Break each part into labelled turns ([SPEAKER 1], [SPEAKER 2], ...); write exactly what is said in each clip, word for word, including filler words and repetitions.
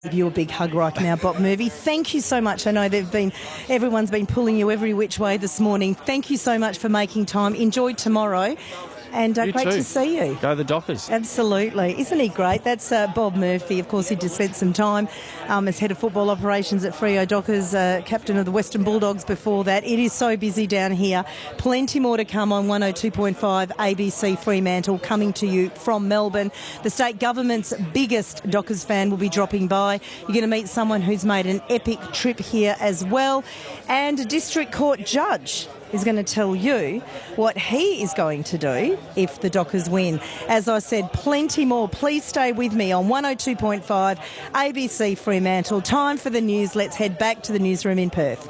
[SPEAKER 1] Give you a big hug right now, Bob Murphy. Thank you so much. I know they've been, everyone's been pulling you every which way this morning. Thank you so much for making time. Enjoy tomorrow. And uh, great
[SPEAKER 2] too.
[SPEAKER 1] to see you.
[SPEAKER 2] Go the Dockers.
[SPEAKER 1] Absolutely. Isn't he great? That's uh, Bob Murphy. Of course, he just spent some time um, as head of football operations at Freo Dockers, uh, captain of the Western Bulldogs before that. It is so busy down here. Plenty more to come on one oh two point five A B C Fremantle, coming to you from Melbourne. The state government's biggest Dockers fan will be dropping by. You're going to meet someone who's made an epic trip here as well. And a district court judge is going to tell you what he is going to do if the Dockers win. As I said, plenty more. Please stay with me on one oh two point five A B C Fremantle. Time for the news. Let's head back to the newsroom in Perth.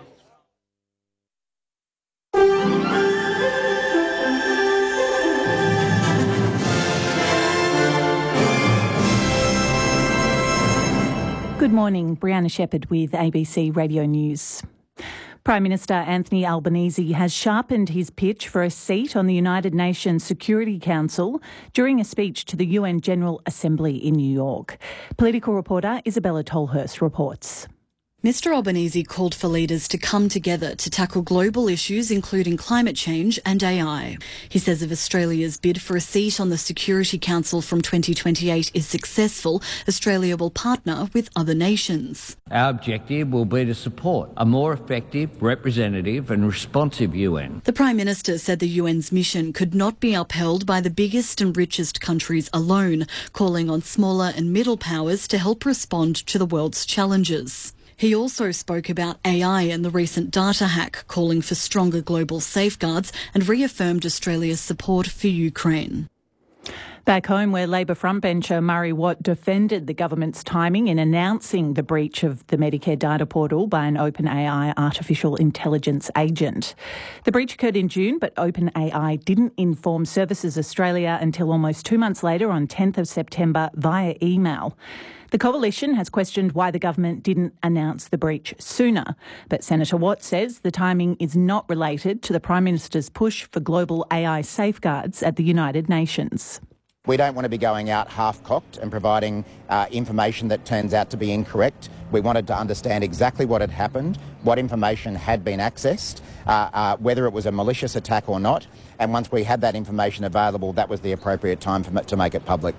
[SPEAKER 3] Good morning, Brianna Shepherd with A B C Radio News. Prime Minister Anthony Albanese has sharpened his pitch for a seat on the United Nations Security Council during a speech to the U N General Assembly in New York. Political reporter Isabella Tolhurst reports.
[SPEAKER 4] Mister Albanese called for leaders to come together to tackle global issues including climate change and A I. He says if Australia's bid for a seat on the Security Council from twenty twenty-eight is successful, Australia will partner with other nations.
[SPEAKER 5] Our objective will be to support a more effective, representative and responsive U N.
[SPEAKER 4] The Prime Minister said the U N's mission could not be upheld by the biggest and richest countries alone, calling on smaller and middle powers to help respond to the world's challenges. He also spoke about A I and the recent data hack, calling for stronger global safeguards and reaffirmed Australia's support for Ukraine.
[SPEAKER 3] Back home, where Labor frontbencher Murray Watt defended the government's timing in announcing the breach of the Medicare data portal by an OpenAI artificial intelligence agent. The breach occurred in June, but OpenAI didn't inform Services Australia until almost two months later on tenth of September via email. The Coalition has questioned why the government didn't announce the breach sooner, but Senator Watt says the timing is not related to the Prime Minister's push for global A I safeguards at the United Nations.
[SPEAKER 6] We don't want to be going out half-cocked and providing uh, information that turns out to be incorrect. We wanted to understand exactly what had happened, what information had been accessed, uh, uh, whether it was a malicious attack or not, and once we had that information available, that was the appropriate time for, to make it public.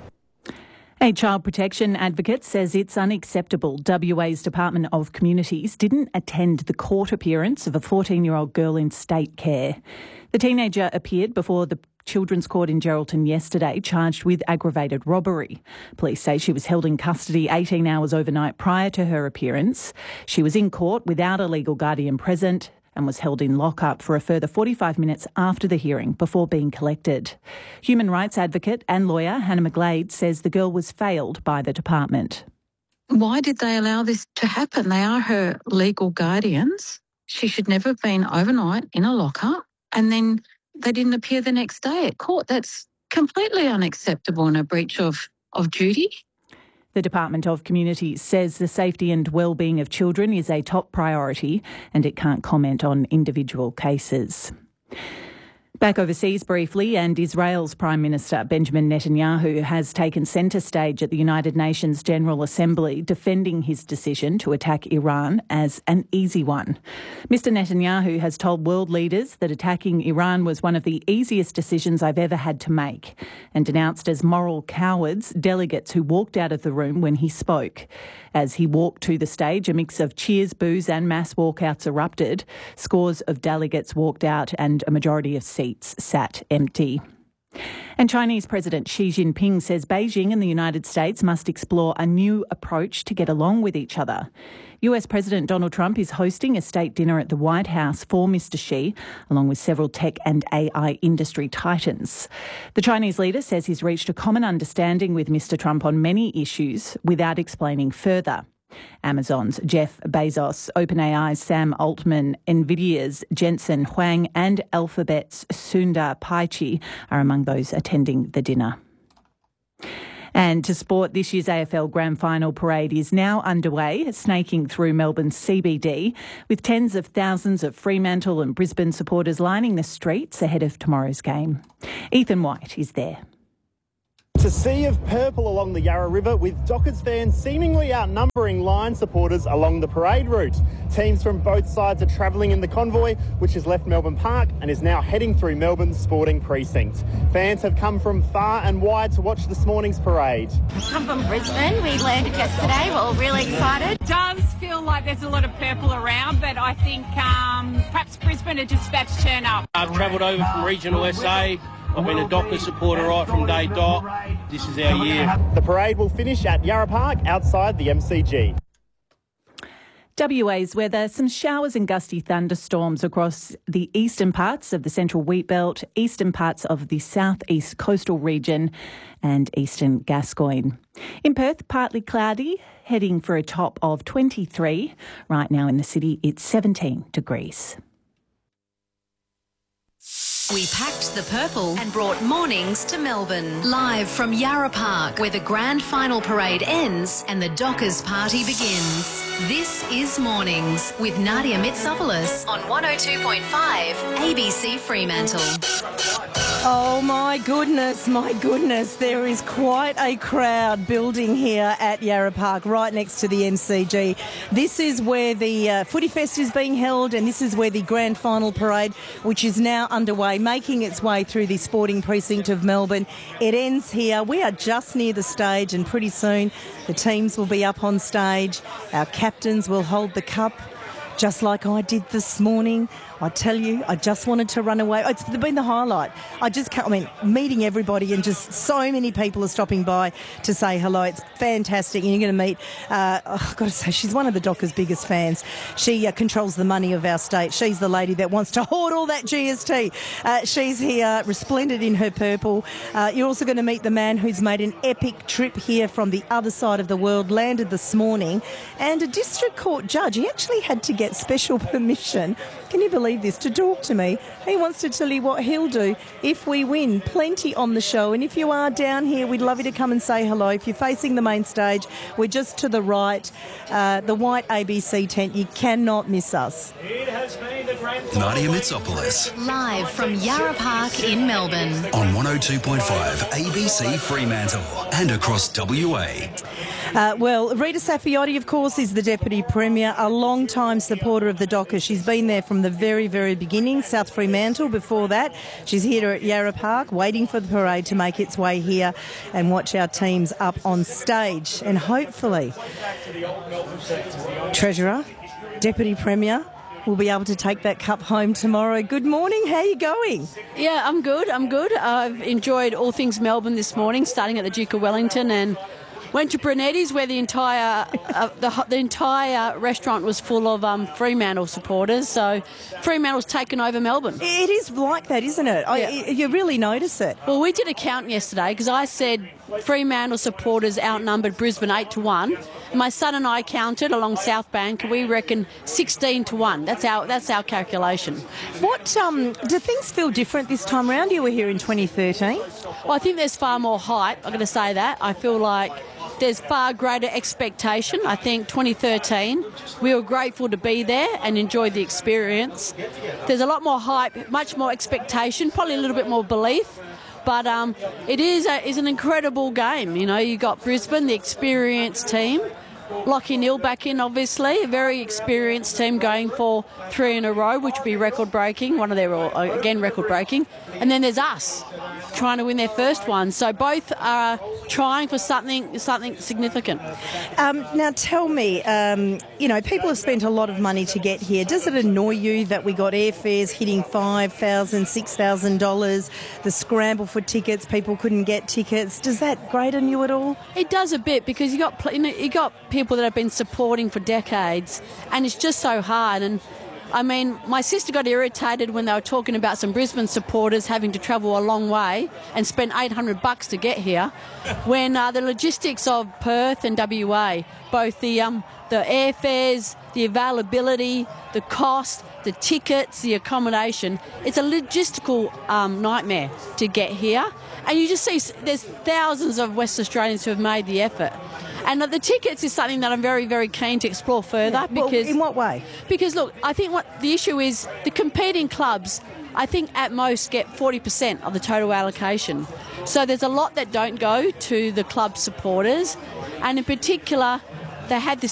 [SPEAKER 3] A child protection advocate says it's unacceptable W A's Department of Communities didn't attend the court appearance of a fourteen-year-old girl in state care. The teenager appeared before the Children's Court in Geraldton yesterday, charged with aggravated robbery. Police say she was held in custody eighteen hours overnight prior to her appearance. She was in court without a legal guardian present and was held in lockup for a further forty-five minutes after the hearing before being collected. Human rights advocate and lawyer Hannah McGlade says the girl was failed by the department.
[SPEAKER 7] Why did they allow this to happen? They are her legal guardians. She should never have been overnight in a lockup, and then they didn't appear the next day at court. That's completely unacceptable and a breach of, of duty.
[SPEAKER 3] The Department of Communities says the safety and well-being of children is a top priority and it can't comment on individual cases. Back overseas briefly, and Israel's Prime Minister Benjamin Netanyahu has taken centre stage at the United Nations General Assembly, defending his decision to attack Iran as an easy one. Mister Netanyahu has told world leaders that attacking Iran was one of the easiest decisions I've ever had to make, and denounced as moral cowards delegates who walked out of the room when he spoke. As he walked to the stage, a mix of cheers, boos and mass walkouts erupted. Scores of delegates walked out and a majority of seats sat empty. And Chinese President Xi Jinping says Beijing and the United States must explore a new approach to get along with each other. U S President Donald Trump is hosting a state dinner at the White House for Mister Xi, along with several tech and A I industry titans. The Chinese leader says he's reached a common understanding with Mister Trump on many issues without explaining further. Amazon's Jeff Bezos, OpenAI's Sam Altman, Nvidia's Jensen Huang and Alphabet's Sundar Pichai are among those attending the dinner. And to sport, this year's A F L Grand Final parade is now underway, snaking through Melbourne's C B D, with tens of thousands of Fremantle and Brisbane supporters lining the streets ahead of tomorrow's game. Ethan White is there.
[SPEAKER 2] It's a sea of purple along the Yarra River, with Dockers fans seemingly outnumbering Lion supporters along the parade route. Teams from both sides are travelling in the convoy, which has left Melbourne Park and is now heading through Melbourne's sporting precinct. Fans have come from far and wide to watch this morning's parade.
[SPEAKER 8] Come from Brisbane. We landed yesterday. We're all really excited.
[SPEAKER 9] It does feel like there's a lot of purple around, but I think um, perhaps Brisbane are just about to turn up.
[SPEAKER 10] I've travelled over from regional S A. I've been a Dockers supporter right from day dot. This is our year.
[SPEAKER 2] The parade will finish at Yarra Park outside the M C G.
[SPEAKER 3] W A's weather, some showers and gusty thunderstorms across the eastern parts of the central wheat belt, eastern parts of the southeast coastal region and eastern Gascoyne. In Perth, partly cloudy, heading for a top of twenty-three. Right now in the city, it's seventeen degrees.
[SPEAKER 11] We packed the purple and brought mornings to Melbourne. Live from Yarra Park, where the grand final parade ends and the Dockers party begins. This is Mornings with Nadia Mitsopoulos on one oh two point five A B C Fremantle.
[SPEAKER 1] Oh my goodness, my goodness, there is quite a crowd building here at Yarra Park, right next to the M C G. This is where the uh, Footy Fest is being held, and this is where the grand final parade, which is now underway, making its way through the sporting precinct of Melbourne. It ends here. We are just near the stage, and pretty soon the teams will be up on stage. Our captains will hold the cup, just like I did this morning. I tell you, I just wanted to run away. It's been the highlight. I just can't, I mean, meeting everybody, and just so many people are stopping by to say hello. It's fantastic. And you're going to meet, uh, oh, I've got to say, she's one of the Dockers' biggest fans. She uh, controls the money of our state. She's the lady that wants to hoard all that G S T. Uh, she's here, resplendent in her purple. Uh, you're also going to meet the man who's made an epic trip here from the other side of the world, landed this morning, and a district court judge. He actually had to get special permission. Can you believe this? To talk to me. He wants to tell you what he'll do if we win. Plenty on the show, and if you are down here, we'd love you to come and say hello. If you're facing the main stage, we're just to the right, uh, the white A B C tent. You cannot miss us.
[SPEAKER 12] It has been the grand Nadia Mitsopoulos.
[SPEAKER 11] Live from Yarra Park in Melbourne.
[SPEAKER 12] On one oh two point five A B C Fremantle and across W A.
[SPEAKER 1] Uh, well, Rita Saffioti, of course, is the Deputy Premier, a long-time supporter of the Dockers. She's been there from the very, very beginning, South Fremantle before that. She's here at Yarra Park, waiting for the parade to make its way here and watch our teams up on stage. And hopefully, Treasurer, Deputy Premier, will be able to take that cup home tomorrow. Good morning. How are you going?
[SPEAKER 13] Yeah, I'm good. I'm good. I've enjoyed all things Melbourne this morning, starting at the Duke of Wellington, and went to Brunetti's, where the entire uh, the, the entire restaurant was full of um, Fremantle supporters. So Fremantle's taken over Melbourne.
[SPEAKER 1] It is like that, isn't it? I,
[SPEAKER 13] Yeah.
[SPEAKER 1] You really notice it.
[SPEAKER 13] Well, we did a count yesterday because I said Fremantle supporters outnumbered Brisbane eight to one. My son and I counted along South Bank. We reckon sixteen to one. That's our that's our calculation.
[SPEAKER 1] What um, do things feel different this time round? You were here in twenty thirteen.
[SPEAKER 13] Well, I think there's far more hype. I'm going to say that. I feel like there's far greater expectation. I think twenty thirteen, we were grateful to be there and enjoy the experience. There's a lot more hype, much more expectation, probably a little bit more belief. But um, it is, a, is an incredible game. You know, you got Brisbane, the experienced team. Lachie Neale back in, obviously, a very experienced team going for three in a row, which would be record-breaking, one of their, again, record-breaking. And then there's us, trying to win their first one. So both are trying for something something significant.
[SPEAKER 1] Um, now tell me, um, you know, people have spent a lot of money to get here. Does it annoy you that we got airfares hitting five thousand dollars, six thousand dollars, the scramble for tickets, people couldn't get tickets? Does that grate on you at all?
[SPEAKER 13] It does a bit, because you got you know, you got people that have been supporting for decades, and it's just so hard. And I mean, my sister got irritated when they were talking about some Brisbane supporters having to travel a long way and spend eight hundred bucks to get here, when uh, the logistics of Perth and W A, both the um, the airfares, the availability, the cost, the tickets, the accommodation, it's a logistical um, nightmare to get here. And you just see there's thousands of West Australians who have made the effort. And the tickets is something that I'm very, very keen to explore further.
[SPEAKER 1] Yeah. Well,
[SPEAKER 13] because
[SPEAKER 1] in what way?
[SPEAKER 13] Because, look, I think what the issue is, the competing clubs I think at most get forty percent of the total allocation. So there's a lot that don't go to the club supporters, and in particular, they had this